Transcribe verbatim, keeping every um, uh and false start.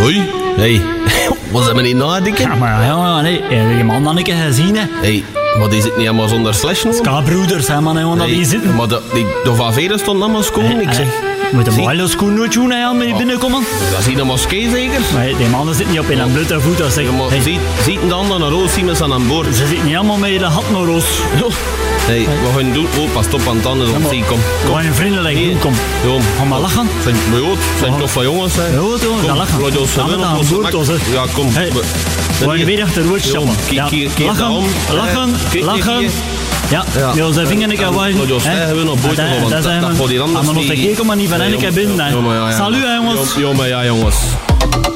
Hoi. Hey. Was dat me niet nadenken? Ja, maar ja, nee. Je man dan een keer gezien, hè. Hey, maar die zit niet helemaal zonder slash, no? Ska-broeders, hè, man, hè, want dat die zitten. Maar de, die, de Van Veren stond allemaal schoon, ik zeg. Moet de mooie schoen nooit doen, hè, met Oh. binnenkomen. Dat is hier een moskee, zeker? Maar die mannen zitten niet op in een blote voet, als Ja, ik... maar Hey, ziet, ziet de ander een roos, zien we ze aan boord. ze zitten niet allemaal met de hat naar roos. Hey, wat gaan we doen? Oh, pas op aan het tanden, Ja, maar- zie, kom. Gewoon een vriendelijk Hier. doen, kom. Ja, Ga maar lachen. Zijn, maar ja, het zijn toch van jongens, hè? Ja, toch, Kom, ga lachen. laat ons Ga met winnen aan op ons boord, gemak. hè. Ja, kom. Hey, We- we gaan hier. weer achteruit Ja, stappen. kijk, Ja, kijk, kijk lachen, daarom. lachen, Kijk, kijk, lachen. hier. Ja, Ja. ja, zijn vinger niet aan Laat ons zeggen, we nog boeit Dat nog, want dat dat- zijn dat we. gaat hier anders Maar nog niet. te kijken, maar niet van Nee, één keer jongens, binnen. ja, maar ja, ja. Salut, hè, jongens. Ja, maar ja, jongens.